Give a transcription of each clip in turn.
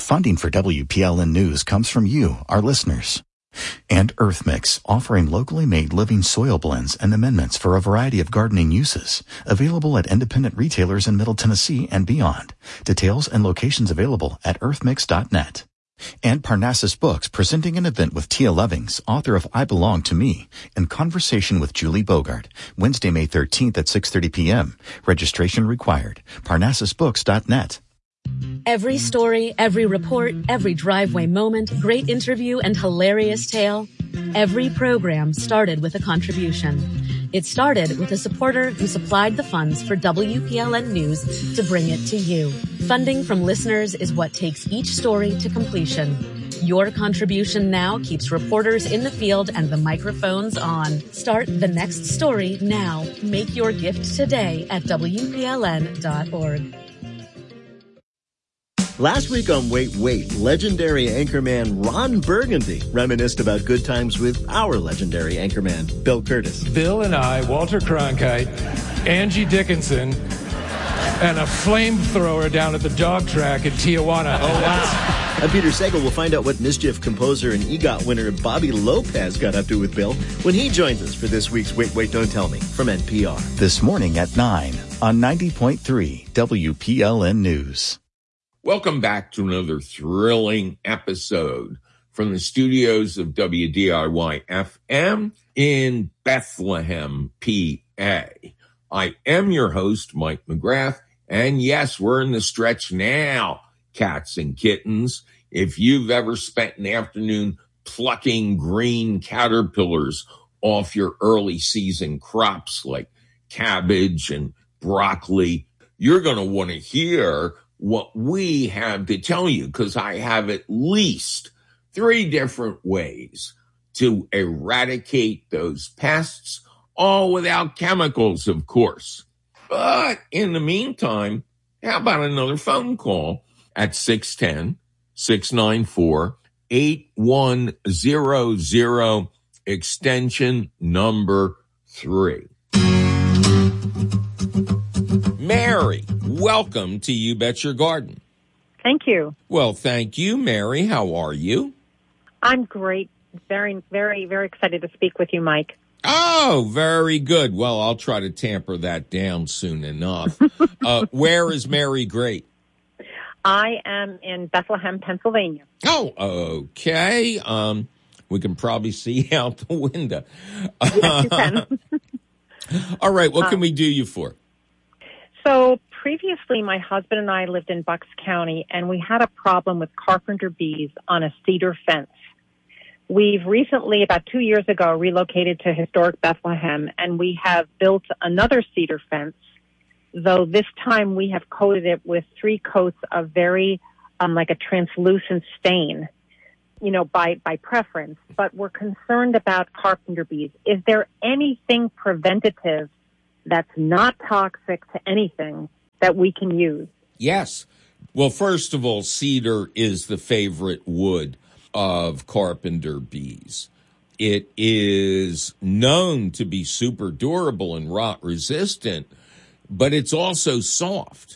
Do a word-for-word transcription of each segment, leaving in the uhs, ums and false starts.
Funding for W P L N News comes from you, our listeners. And EarthMix, offering locally made living soil blends and amendments for a variety of gardening uses. Available at independent retailers in Middle Tennessee and beyond. Details and locations available at earthmix dot net. And Parnassus Books, presenting an event with Tia Lovings, author of I Belong to Me, in conversation with Julie Bogart, Wednesday, May thirteenth at six thirty p.m. Registration required. parnassus books dot net. Every story, every report, every driveway moment, great interview, and hilarious tale. Every program started with a contribution. It started with a supporter who supplied the funds for W P L N News to bring it to you. Funding from listeners is what takes each story to completion. Your contribution now keeps reporters in the field and the microphones on. Start the next story now. Make your gift today at W P L N dot org. Last week on Wait, Wait, legendary anchorman Ron Burgundy reminisced about good times with our legendary anchorman, Bill Curtis. Bill and I, Walter Cronkite, Angie Dickinson, and a flamethrower down at the dog track in Tijuana. Oh, wow. And Peter Sagal will find out what Mischief composer and EGOT winner Bobby Lopez got up to with Bill when he joins us for this week's Wait, Wait, Don't Tell Me from N P R. This morning at nine on ninety point three W P L N News. Welcome back to another thrilling episode from the studios of W D I Y F M in Bethlehem, P A. I am your host, Mike McGrath, and yes, we're in the stretch now, cats and kittens. If you've ever spent an afternoon plucking green caterpillars off your early season crops like cabbage and broccoli, you're going to want to hear what we have to tell you, because I have at least three different ways to eradicate those pests, all without chemicals, of course. But in the meantime, how about another phone call at six one zero, six nine four, eight one zero zero, extension number three. Mary, welcome to You Bet Your Garden. Thank you. Well, thank you, Mary. How are you? I'm great. Very, very, very excited to speak with you, Mike. Oh, very good. Well, I'll try to tamper that down soon enough. uh, where is Mary great? I am in Bethlehem, Pennsylvania. Oh, okay. Um, we can probably see out the window. Yes, you can. All right. What can um, we do you for? So previously, my husband and I lived in Bucks County, and we had a problem with carpenter bees on a cedar fence. We've recently, about two years ago, relocated to historic Bethlehem, and we have built another cedar fence, though this time we have coated it with three coats of very, um, like a translucent stain, you know, by, by preference. But we're concerned about carpenter bees. Is there anything preventative that's not toxic to anything that we can use? Yes. Well, first of all, cedar is the favorite wood of carpenter bees. It is known to be super durable and rot resistant, but it's also soft.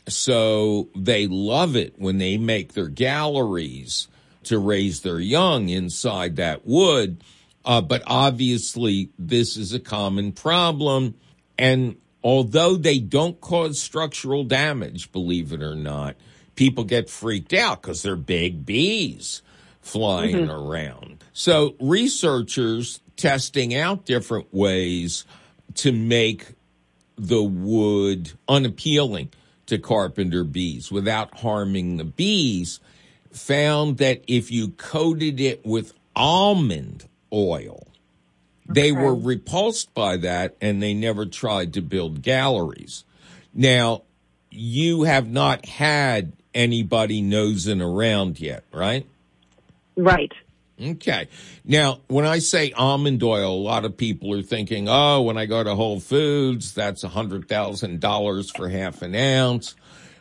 So they love it when they make their galleries to raise their young inside that wood. Uh, but obviously, this is a common problem. And although they don't cause structural damage, believe it or not, people get freaked out because they're big bees flying mm-hmm. around. So researchers testing out different ways to make the wood unappealing to carpenter bees without harming the bees found that if you coated it with almond oil, they were repulsed by that, and they never tried to build galleries. Now, you have not had anybody nosing around yet, right? Right. Okay. Now, when I say almond oil, a lot of people are thinking, oh, when I go to Whole Foods, that's one hundred thousand dollars for half an ounce.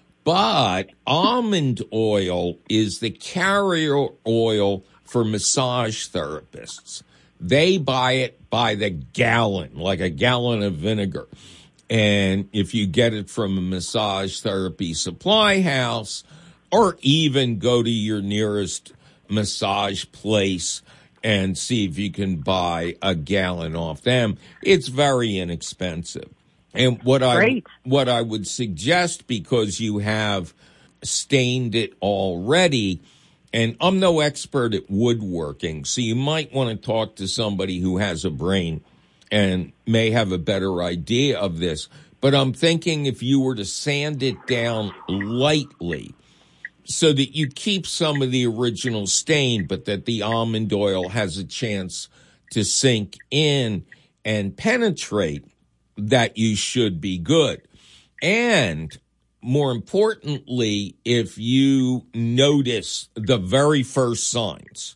But almond oil is the carrier oil for massage therapists. They buy it by the gallon, like a gallon of vinegar. And if you get it from a massage therapy supply house, Or even go to your nearest massage place and see if you can buy a gallon off them. It's very inexpensive. And what Great. I what I would suggest, because you have stained it already, and I'm no expert at woodworking, so you might want to talk to somebody who has a brain and may have a better idea of this. But I'm thinking if you were to sand it down lightly so that you keep some of the original stain, but that the almond oil has a chance to sink in and penetrate, that you should be good. And more importantly, if you notice the very first signs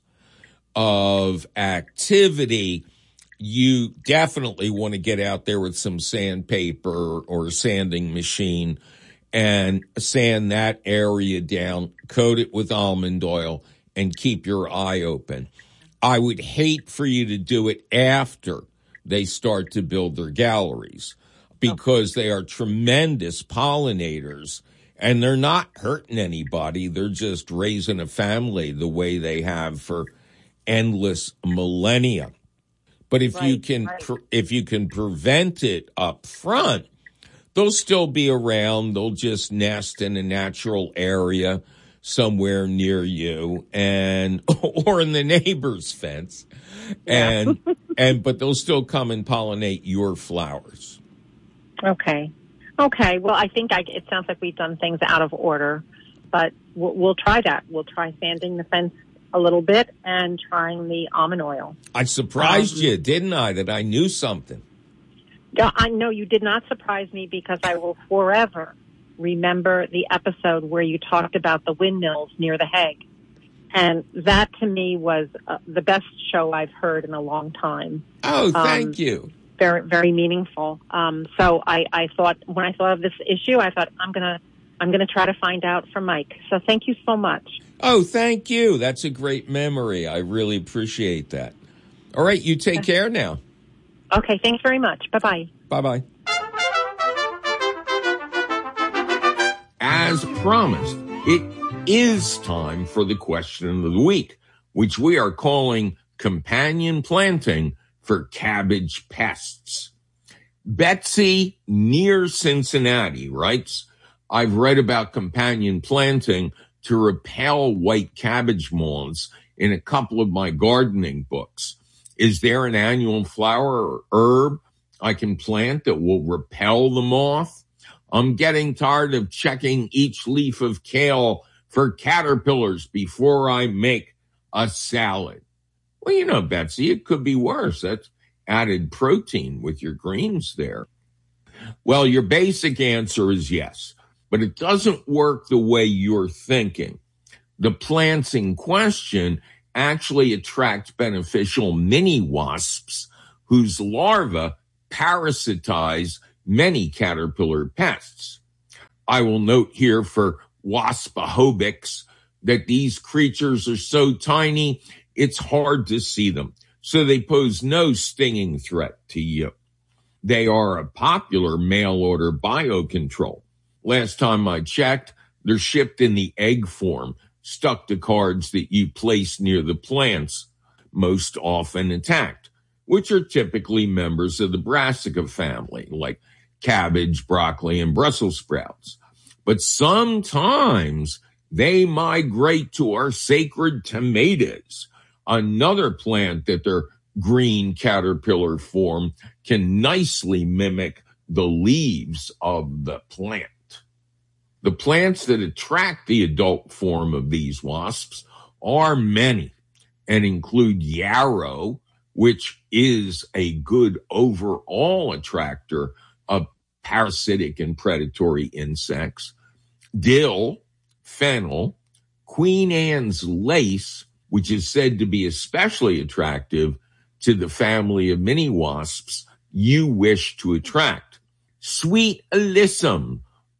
of activity, you definitely want to get out there with some sandpaper or a sanding machine and sand that area down, coat it with almond oil, and keep your eye open. I would hate for you to do it after they start to build their galleries, because they are tremendous pollinators and they're not hurting anybody. They're just raising a family the way they have for endless millennia. But if Right, you can, right. pre- if you can prevent it up front, they'll still be around. They'll just nest in a natural area somewhere near you, and or in the neighbor's fence, and and but they'll still come and pollinate your flowers. Okay. Okay. Well, I think I, it sounds like we've done things out of order, but we'll, we'll try that. We'll try sanding the fence a little bit and trying the almond oil. I surprised Um, you, didn't I, that I knew something? Yeah, I know you did not surprise me, because I will forever remember the episode where you talked about the windmills near the Hague. And that to me was uh, the best show I've heard in a long time. Oh, thank Um, you. Very, very meaningful. Um, so I, I thought, when I thought of this issue, I thought, I'm going to, I'm going to try to find out from Mike. So thank you so much. Oh, thank you. That's a great memory. I really appreciate that. All right, you take care now. Okay. Thanks very much. Bye-bye. Bye-bye. As promised, it is time for the question of the week, which we are calling Companion Planting for Cabbage Pests. Betsy, near Cincinnati, writes, I've read about companion planting to repel white cabbage moths in a couple of my gardening books. Is there an annual flower or herb I can plant that will repel the moth? I'm getting tired of checking each leaf of kale for caterpillars before I make a salad. Well, you know, Betsy, it could be worse. That's added protein with your greens there. Well, your basic answer is yes, but it doesn't work the way you're thinking. The plants in question actually attract beneficial mini wasps whose larvae parasitize many caterpillar pests. I will note here for Waspahobix that these creatures are so tiny, it's hard to see them, so they pose no stinging threat to you. They are a popular mail-order biocontrol. Last time I checked, they're shipped in the egg form, stuck to cards that you place near the plants, most often intact, which are typically members of the brassica family, like cabbage, broccoli, and Brussels sprouts. But sometimes they migrate to our sacred tomatoes, another plant that their green caterpillar form can nicely mimic the leaves of the plant. The plants that attract the adult form of these wasps are many and include yarrow, which is a good overall attractor of parasitic and predatory insects, dill, fennel, Queen Anne's lace, which is said to be especially attractive to the family of mini wasps you wish to attract, sweet alyssum,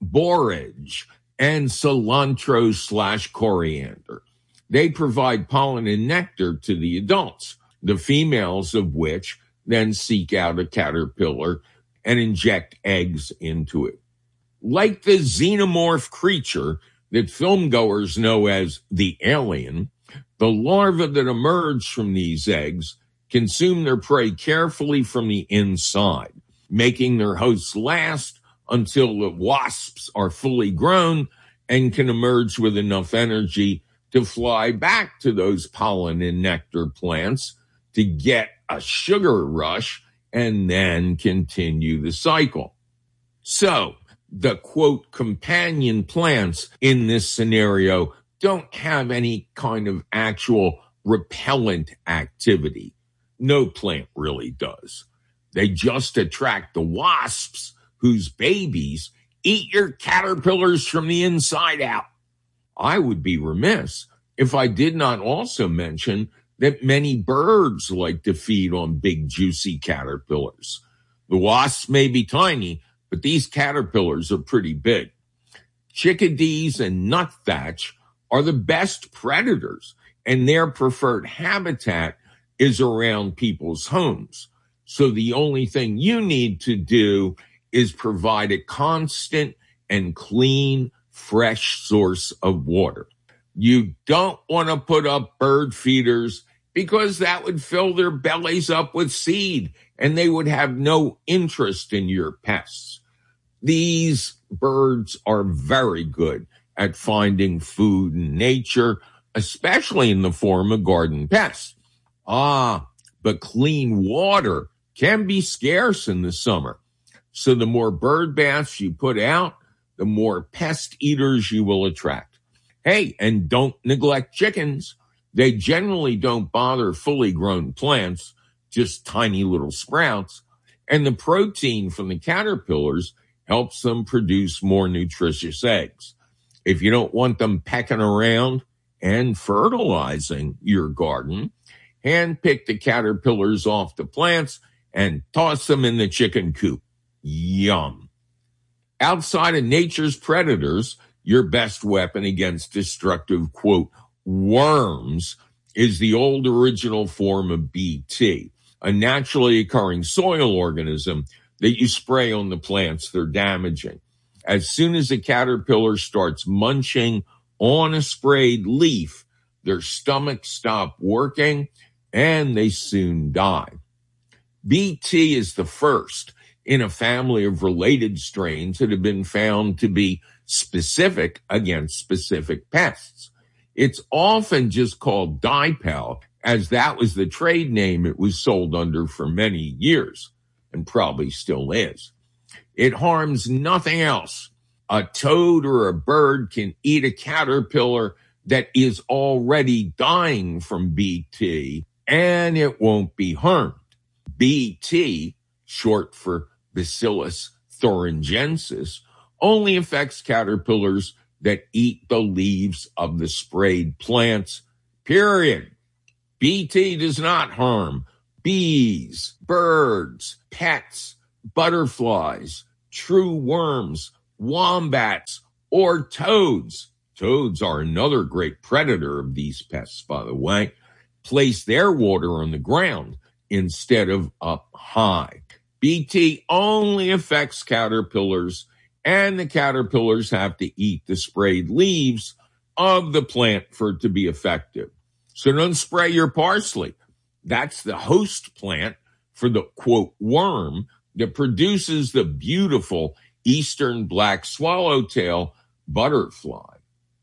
borage, and cilantro slash coriander. They provide pollen and nectar to the adults, the females of which then seek out a caterpillar and inject eggs into it. Like the xenomorph creature that filmgoers know as the alien, the larvae that emerge from these eggs consume their prey carefully from the inside, making their hosts last until the wasps are fully grown and can emerge with enough energy to fly back to those pollen and nectar plants to get a sugar rush and then continue the cycle. So, the, quote, companion plants in this scenario don't have any kind of actual repellent activity. No plant really does. They just attract the wasps whose babies eat your caterpillars from the inside out. I would be remiss if I did not also mention that many birds like to feed on big, juicy caterpillars. The wasps may be tiny, but these caterpillars are pretty big. Chickadees and nuthatch are the best predators, and their preferred habitat is around people's homes. So the only thing you need to do is provide a constant and clean, fresh source of water. You don't want to put up bird feeders because that would fill their bellies up with seed and they would have no interest in your pests. These birds are very good at finding food in nature, especially in the form of garden pests. Ah, but clean water can be scarce in the summer. So the more bird baths you put out, the more pest eaters you will attract. Hey, and don't neglect chickens. They generally don't bother fully grown plants, just tiny little sprouts. And the protein from the caterpillars helps them produce more nutritious eggs. If you don't want them pecking around and fertilizing your garden, handpick the caterpillars off the plants and toss them in the chicken coop. Yum. Outside of nature's predators, your best weapon against destructive, quote, worms is the old original form of B T, a naturally occurring soil organism that you spray on the plants they're damaging. As soon as a caterpillar starts munching on a sprayed leaf, their stomachs stop working and they soon die. B T is the first in a family of related strains that have been found to be specific against specific pests. It's often just called Dipel, as that was the trade name it was sold under for many years, and probably still is. It harms nothing else. A toad or a bird can eat a caterpillar that is already dying from B T, and it won't be harmed. B T, short for Bacillus thuringiensis, only affects caterpillars that eat the leaves of the sprayed plants, period. B T does not harm bees, birds, pets, butterflies, true worms, wombats, or toads. Toads are another great predator of these pests, by the way. Place their water on the ground instead of up high. B T only affects caterpillars, and the caterpillars have to eat the sprayed leaves of the plant for it to be effective. So don't spray your parsley. That's the host plant for the, quote, worm that produces the beautiful eastern black swallowtail butterfly.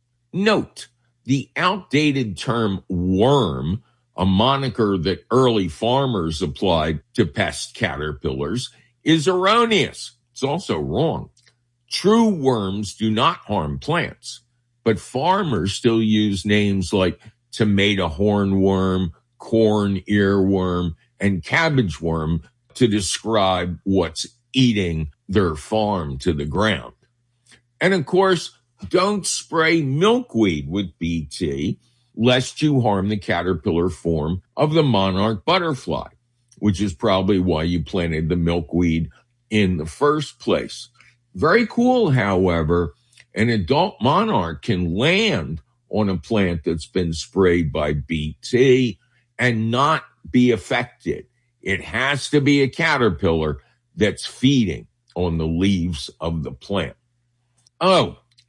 Note, the outdated term worm, a moniker that early farmers applied to pest caterpillars, is erroneous. It's also wrong. True worms do not harm plants, but farmers still use names like tomato hornworm, corn earworm, and cabbage worm to describe what's eating their farm to the ground. And of course, don't spray milkweed with B T, lest you harm the caterpillar form of the monarch butterfly, which is probably why you planted the milkweed in the first place. Very cool, however, an adult monarch can land on a plant that's been sprayed by B T and not be affected. It has to be a caterpillar that's feeding on the leaves of the plant. Oh,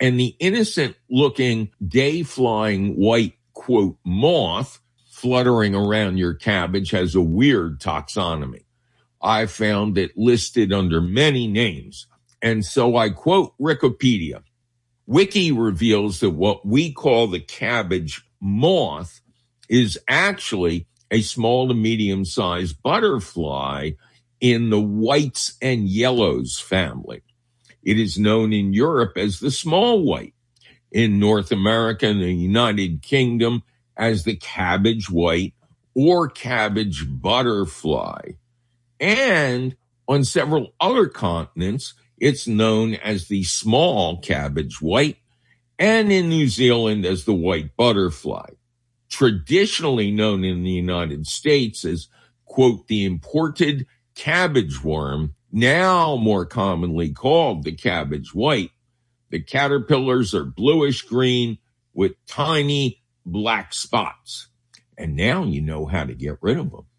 And the innocent-looking, day-flying white, quote, moth fluttering around your cabbage has a weird taxonomy. I found it listed under many names. And so I quote Wikipedia. Wiki reveals that what we call the cabbage moth is actually a small to medium-sized butterfly in the whites and yellows family. It is known in Europe as the small white, in North America and the United Kingdom as the cabbage white or cabbage butterfly. And on several other continents, it's known as the small cabbage white, and in New Zealand as the white butterfly. Traditionally known in the United States as, quote, the imported cabbage worm, now more commonly called the cabbage white. The caterpillars are bluish green with tiny black spots. And now you know how to get rid of them.